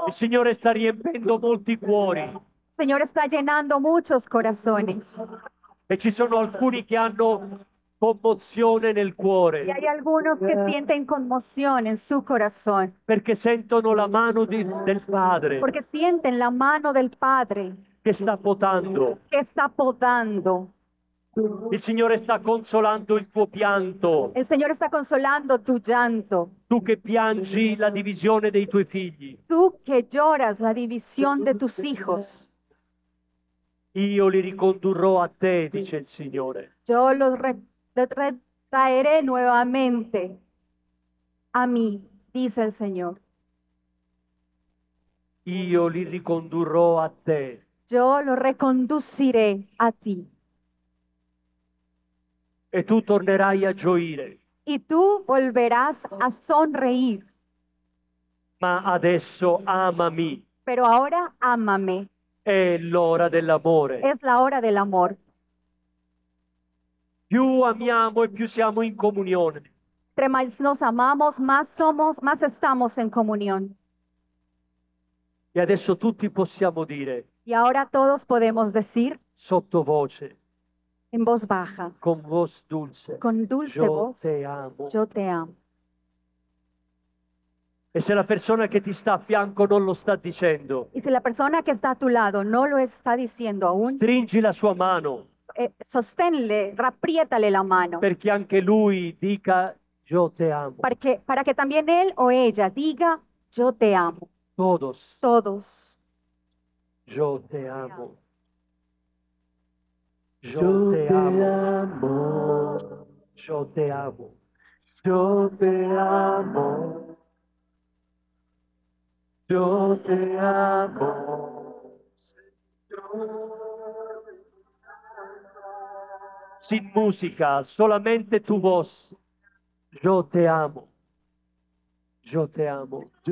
Il Signore sta riempendo molti cuori Señor está llenando muchos corazones. e ci sono alcuni che hanno commozione nel Y cuore hay algunos que sienten conmoción en su corazón, perché sentono la mano del Padre porque sienten la mano del Padre che sta potando. que está podando. Il Signore sta consolando il tuo pianto, El Señor está consolando tu llanto. tu che piangi la divisione dei tuoi figli. Tú que lloras la división de tus hijos, Io li ricondurrò a te, dice il Signore. yo los traeré nuevamente a mí, dice el Señor. Io li ricondurrò a te. Yo los reconduciré a ti. E tu tornerai a gioire. Y tú volverás a sonreír. Ma adesso amami. Pero ahora ámame. È l'ora dell'amore. Es la hora del amor. Più amiamo e più siamo in comunione. Entre más nos amamos, más somos, más estamos en comunión. E adesso tutti possiamo dire, Y ahora todos podemos decir sottovoce, en voz baja, con voce dulce, con dulce io voz, te amo. yo te amo. E se la persona che ti sta a fianco non lo sta dicendo, Y si la persona que está a tu lado no lo está diciendo aún, stringi la sua mano sosténle, apriétale la mano, perché anche lui dica io te amo. para que también él o ella diga, yo te amo. Todos, Todos. io te amo. Io te amo. Io te amo. Io te amo. Io te amo. Sin música, solamente tu voz. Yo te amo. Yo te amo.